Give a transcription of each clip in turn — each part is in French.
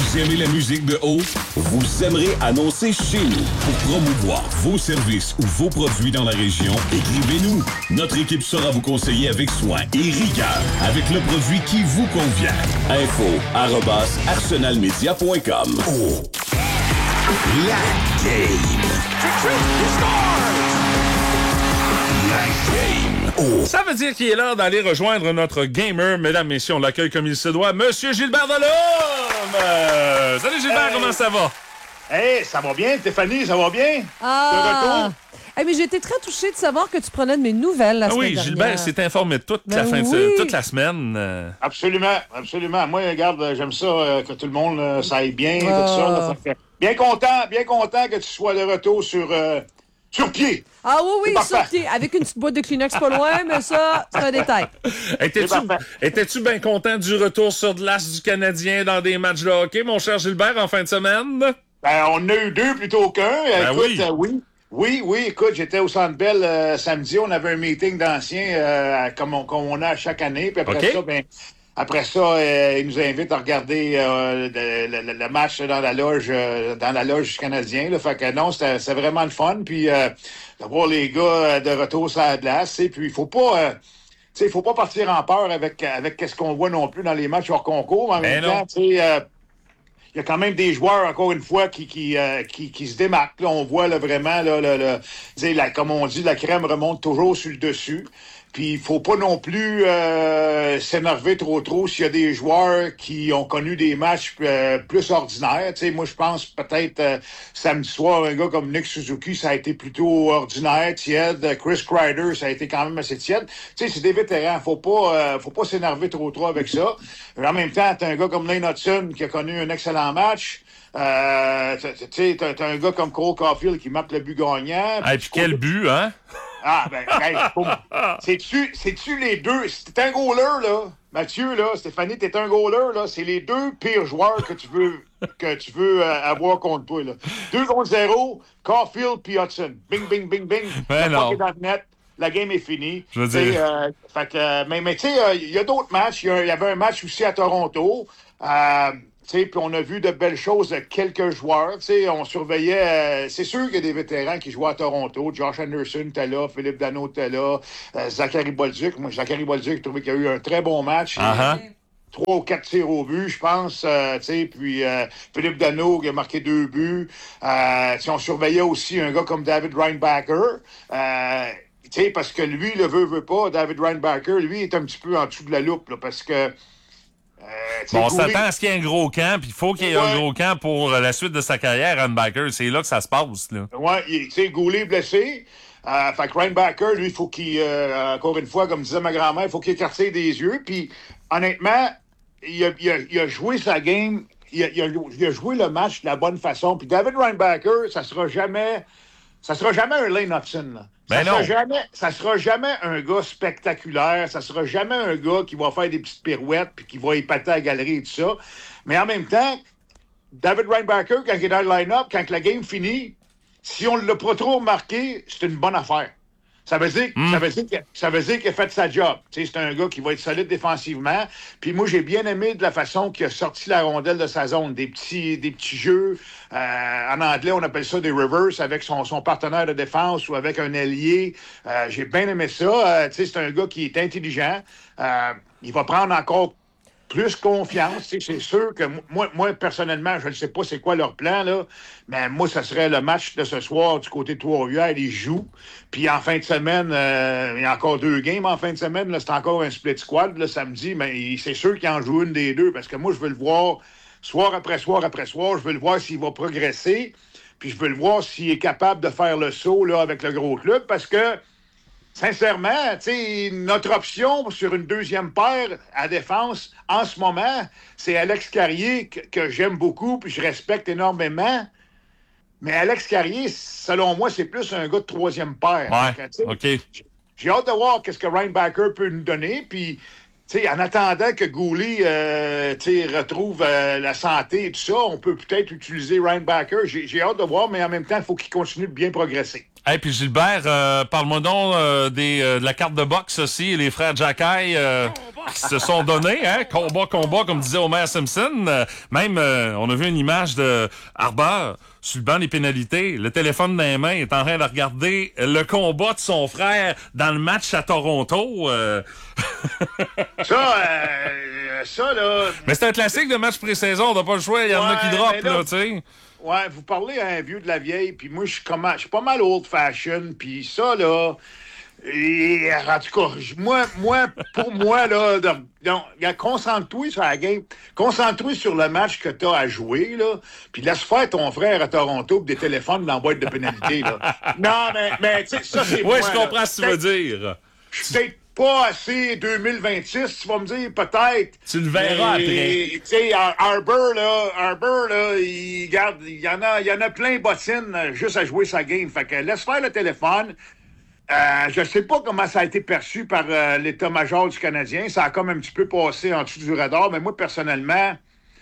Vous aimez la musique de haut? Vous aimerez annoncer chez nous. Pour promouvoir vos services ou vos produits dans la région, écrivez-nous. Notre équipe saura vous conseiller avec soin et rigueur avec le produit qui vous convient. info@arsenalmedia.com. Oh. La game. La game. Oh. Ça veut dire qu'il est l'heure d'aller rejoindre notre gamer. Mesdames, messieurs, on l'accueille comme il se doit. Monsieur Gilbert Delhomme! Salut Gilbert, comment ça va? Hey, ça va bien, Stéphanie, ça va bien? Ah! De retour? Hey, mais j'ai été très touchée de savoir que tu prenais de mes nouvelles la semaine dernière. Oui, Gilbert s'est informé toute Ben toute la semaine. Absolument, absolument. Moi, regarde, j'aime ça, que tout le monde ça aille bien, tout ça. Là, bien content que tu sois de retour sur pied. Ah oui, sur pied. Avec une petite boîte de Kleenex pas loin, mais ça, c'est un détail. Étais-tu bien content du retour sur de l'As du Canadien dans des matchs de hockey, mon cher Gilbert, en fin de semaine? Ben, on en a eu deux plutôt qu'un. Écoute, oui, écoute, j'étais au Centre Bell samedi, on avait un meeting d'anciens comme on a à chaque année, puis après ça, ils nous invitent à regarder le match dans la loge du Canadien. Là. Fait que non, c'est vraiment le fun. Puis d'avoir les gars de retour sur la glace. Puis il faut pas partir en peur avec ce qu'on voit non plus dans les matchs hors concours. En même temps, il y a quand même des joueurs, encore une fois, qui se démarquent. Là, on voit là, vraiment, comme on dit, la crème remonte toujours sur le dessus. Puis il faut pas non plus s'énerver trop s'il y a des joueurs qui ont connu des matchs plus ordinaires. Tu sais, moi je pense peut-être samedi soir, un gars comme Nick Suzuki, ça a été plutôt ordinaire, tiède. Chris Kreider, ça a été quand même assez tiède. Tu sais, c'est des vétérans. Faut pas s'énerver trop avec ça. Mais en même temps, t'as un gars comme Lane Hudson qui a connu un excellent match. T'as un gars comme Cole Caulfield qui marque le but gagnant. Et puis quel but, hein? Ah, ben, c'est-tu les deux? C'est un goaler, là. Mathieu, là, Stéphanie, t'es un goaler, là. C'est les deux pires joueurs que tu veux avoir contre toi, là. 2-0, Caulfield puis Hudson. Bing, bing, bing, bing. Non. Dans le net. La game est finie. Je veux dire. Mais tu sais, il y a d'autres matchs. Il y avait un match aussi à Toronto. Puis on a vu de belles choses de quelques joueurs. On surveillait... c'est sûr qu'il y a des vétérans qui jouaient à Toronto. Josh Anderson était là, Philippe Danault était là, Zachary Bolduc. Moi, Zachary Bolduc, j'ai trouvé qu'il y a eu un très bon match. 3 ou 4 tirs au but, je pense. Puis Philippe Danault qui a marqué 2 buts. On surveillait aussi un gars comme David Reinbacher. Parce que lui, le veut pas, David Reinbacher, lui, est un petit peu en dessous de la loupe, là, parce que... on s'attend à ce qu'il y ait un gros camp, puis il faut qu'il y ait un gros camp pour la suite de sa carrière, Reinbacher. C'est là que ça se passe, là. Ouais, tu sais, Goulet blessé. Fait que Reinbacher, lui, il faut qu'il, encore une fois, comme disait ma grand-mère, il faut qu'il écarte des yeux. Puis, honnêtement, il a joué sa game, il a joué le match de la bonne façon. Puis David Reinbacher, ça sera jamais un Lane Hudson, là. Ça sera jamais un gars spectaculaire. Ça sera jamais un gars qui va faire des petites pirouettes puis qui va épater à la galerie et tout ça. Mais en même temps, David Reinbacher, quand il est dans le line-up, quand la game finit, si on ne l'a pas trop marqué, c'est une bonne affaire. Ça veut dire qu'il a fait sa job. C'est un gars qui va être solide défensivement. Puis moi, j'ai bien aimé de la façon qu'il a sorti la rondelle de sa zone. Des petits jeux. En anglais, on appelle ça des reverse avec son partenaire de défense ou avec un ailier. J'ai bien aimé ça. C'est un gars qui est intelligent. Il va prendre encore plus confiance. C'est sûr que moi, personnellement, je ne sais pas c'est quoi leur plan, là, mais moi, ça serait le match de ce soir du côté de Trois-Rivières. Ils jouent. Puis en fin de semaine, il y a encore 2 games en fin de semaine. Là, c'est encore un split squad le samedi, mais c'est sûr qu'il en joue une des deux parce que moi, je veux le voir soir après soir après soir. Je veux le voir s'il va progresser. Puis je veux le voir s'il est capable de faire le saut là, avec le gros club parce que sincèrement, notre option sur une deuxième paire à défense, en ce moment, c'est Alex Carrier que j'aime beaucoup puis je respecte énormément. Mais Alex Carrier, selon moi, c'est plus un gars de troisième paire. Ouais, OK. J'ai hâte de voir qu'est-ce que Reinbacher peut nous donner. Puis, en attendant que Goulet retrouve la santé et tout ça, on peut peut-être utiliser Reinbacher. J'ai hâte de voir, mais en même temps, il faut qu'il continue de bien progresser. Hey, puis Gilbert, parle-moi donc de la carte de boxe aussi, les frères Jacky qui se sont donnés, hein? Combat, comme disait Homer Simpson. Même, on a vu une image de Harbour sur le banc des pénalités. Le téléphone dans les mains, il est en train de regarder le combat de son frère dans le match à Toronto. Ça, là... Mais c'est un classique de match pré-saison, on n'a pas le choix, il y en a qui droppent, là, tu sais. Ouais, vous parlez à un vieux de la vieille, puis moi, je suis pas mal old-fashion, puis ça, là... Et, en tout cas, pour moi, là, concentre-toi sur la game, concentre-toi sur le match que tu as à jouer, là, puis laisse faire ton frère à Toronto pour des téléphones dans la boîte de pénalité, là. Non, mais tu sais, ça, c'est moi. Oui, je comprends ce que tu veux dire. Je suis peut-être pas assez 2026, tu vas me dire, peut-être. Tu le verras après. Tu sais, Harbour, là, il y en a plein bottines juste à jouer sa game. Fait que laisse faire le téléphone. Je sais pas comment ça a été perçu par l'état-major du Canadien. Ça a comme un petit peu passé en dessous du radar, mais moi, personnellement,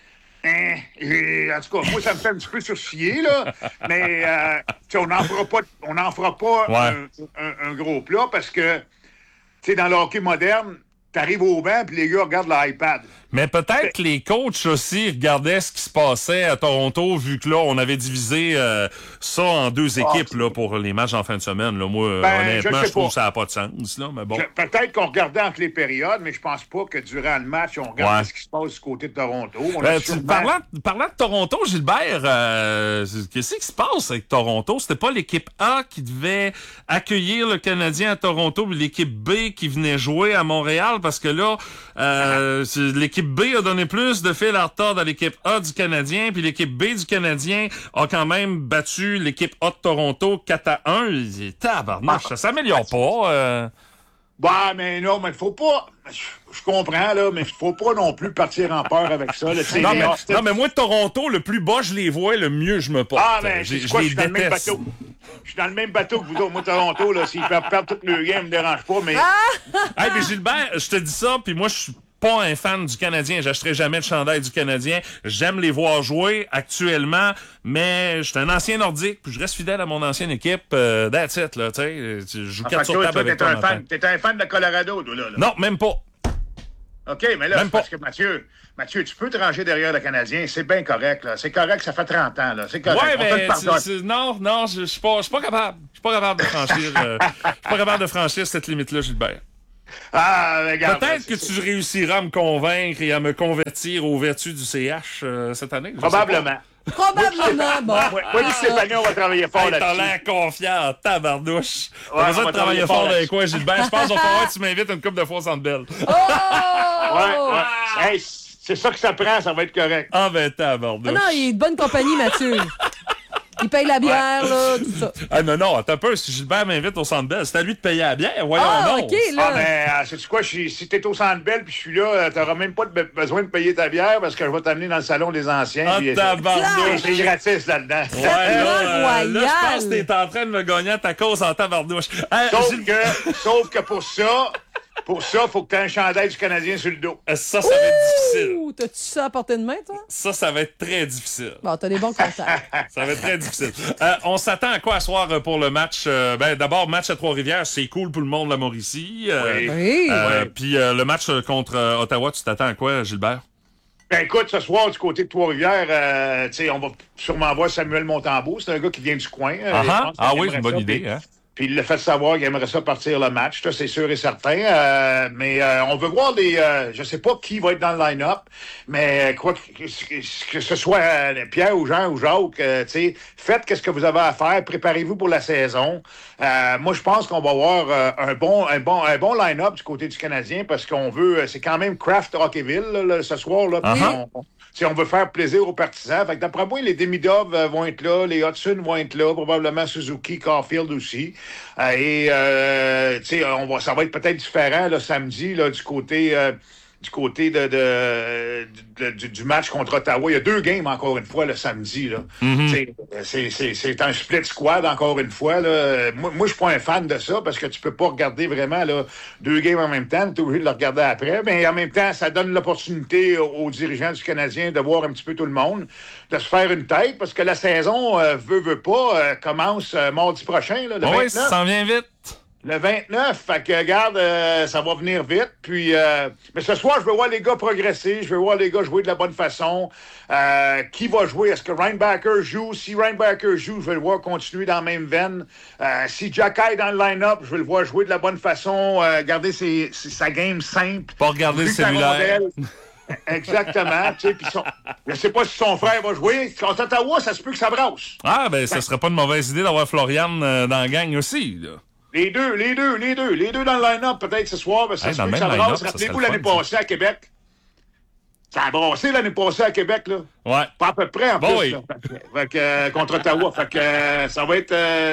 en tout cas, moi, ça me fait un petit peu sourciller, là. Mais on n'en fera pas un gros plat parce que, tu sais, dans le hockey moderne, t'arrives au banc puis les gars regardent l'iPad. Mais peut-être que les coachs aussi regardaient ce qui se passait à Toronto, vu que là, on avait divisé ça en deux équipes là, pour les matchs en fin de semaine. Là. Moi, honnêtement, je trouve que ça n'a pas de sens. Là, mais bon. Peut-être qu'on regardait entre les périodes, mais je pense pas que durant le match, on regarde ce qui se passe du côté de Toronto. Parlant de Toronto, Gilbert, qu'est-ce qui se passe avec Toronto? C'était pas l'équipe A qui devait accueillir le Canadien à Toronto, mais l'équipe B qui venait jouer à Montréal, parce que là, l'équipe B a donné plus de fil à retordre à l'équipe A du Canadien, puis l'équipe B du Canadien a quand même battu l'équipe A de Toronto 4-1. Tabarnouche, ça s'améliore pas. Bah, mais non, mais faut pas... Je comprends, là, mais faut pas non plus partir en peur avec ça. Là, non, mais moi, de Toronto, le plus bas je les vois, le mieux je me porte. Ah, mais je suis dans le même bateau. Je suis dans le même bateau que vous autres. Moi, Toronto, là, s'ils peuvent perdre toute le game, me dérange pas, mais... Hey, mais Gilbert, je te dis ça, puis moi, je suis pas un fan du Canadien. J'achèterai jamais de chandail du Canadien. J'aime les voir jouer actuellement, mais je suis un ancien nordique, puis je reste fidèle à mon ancienne équipe. That's it, là, tu sais. Je joue 4 sur table avec toi. T'es un fan de Colorado, toi, là. Non, même pas. OK, mais là, c'est parce que Mathieu, tu peux te ranger derrière le Canadien, c'est bien correct, là. C'est correct, ça fait 30 ans, là. C'est correct. Ouais, mais non, je suis pas capable. Je suis pas capable de franchir. Je suis pas capable de franchir cette limite-là, Gilbert. Regarde, peut-être que tu réussiras à me convaincre et à me convertir aux vertus du CH cette année. Probablement. Bon. Moi, Stéphanie, on va travailler fort là-dessus. T'as l'air confiant, tabarnouche. T'as besoin de travailler fort avec quoi, Gilbert? Je pense qu'il va falloir que tu m'invites une couple de fois au Centre Bell. Ouais. Hey, c'est ça que ça prend, ça va être correct. Ah ben, tabarnouche. Non, il est de bonne compagnie, Mathieu. Il paye la bière, là, tout ça. Ah non, attends un peu. Si Gilbert m'invite au Centre Bell, c'est à lui de payer la bière. Voyons donc. OK, là. Mais sais-tu quoi? Si t'es au Centre Bell puis je suis là, t'auras même pas besoin de payer ta bière parce que je vais t'amener dans le salon des anciens. Ah, tabarnouche. C'est gratis là-dedans. Là, je pense que t'es en train de me gagner ta cause en tabarnouche. Sauf que pour ça, faut que tu aies un chandail du Canadien sur le dos. Ça va être difficile. T'as-tu ça à portée de main, toi? Ça va être très difficile. Bon, t'as des bons contacts. Ça va être très difficile. On s'attend à quoi à soir pour le match? D'abord, match à Trois-Rivières, c'est cool pour le monde de la Mauricie. Oui. Puis le match contre Ottawa, tu t'attends à quoi, Gilbert? Ben écoute, ce soir, du côté de Trois-Rivières, on va sûrement voir Samuel Montembeau. C'est un gars qui vient du coin. Oui, c'est une bonne idée. Hein? Puis il l'a fait savoir qu'il aimerait ça partir le match, ça c'est sûr et certain. Mais on veut voir je sais pas qui va être dans le line-up, mais quoi que ce soit Pierre ou Jean ou Jacques, faites qu'est-ce que vous avez à faire, préparez-vous pour la saison. Moi je pense qu'on va avoir un bon line-up du côté du Canadien parce qu'on veut, c'est quand même Kraft Hockeyville là, ce soir là. On veut faire plaisir aux partisans. Fait que d'après moi, les Demidov vont être là, les Hudson vont être là, probablement Suzuki, Caulfield aussi. Ça va être peut-être différent là, samedi là, du côté du côté du match contre Ottawa. Il y a 2 games, encore une fois, le samedi. Là. C'est un split squad, encore une fois. Là. Moi, je suis pas un fan de ça, parce que tu peux pas regarder vraiment là, 2 games en même temps. Tu es obligé de le regarder après. Mais en même temps, ça donne l'opportunité aux dirigeants du Canadien de voir un petit peu tout le monde, de se faire une tête, parce que la saison, veut pas, commence mardi prochain, là, le 29. Oui, ça s'en vient vite. Le 29, fait que, regarde, ça va venir vite. Puis, mais ce soir, je veux voir les gars progresser. Je veux voir les gars jouer de la bonne façon. Qui va jouer? Est-ce que Reinbacker joue? Si Reinbacker joue, je vais le voir continuer dans la même veine. Si Jacky est dans le line-up, je vais le voir jouer de la bonne façon. Garder sa game simple. Pas regarder le cellulaire. Exactement. Tu sais, puis je sais pas si son frère va jouer. Contre Ottawa, ça se peut que ça brasse. Ah, ben, ça serait pas une mauvaise idée d'avoir Florian dans la gang aussi, là. Les deux dans le line-up, peut-être ce soir, ça se peut que ça brasse. Rappelez-vous l'année passée à Québec. Ça a brassé l'année passée à Québec, là. Ouais. Pas à peu près, en plus. Oui. Là. Fait que, contre Ottawa. Fait que, ça va être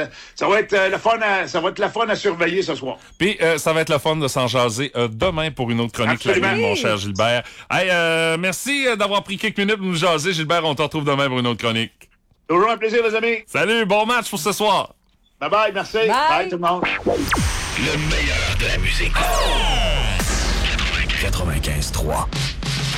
le fun à surveiller ce soir. Puis, ça va être le fun de s'en jaser demain pour une autre chronique, Absolument. mon cher Gilbert. Hey, merci d'avoir pris quelques minutes pour nous jaser, Gilbert. On te retrouve demain pour une autre chronique. Toujours un plaisir, les amis. Salut, bon match pour ce soir. Bye-bye, merci. Bye tout le monde. Le meilleur de la musique. 95.3.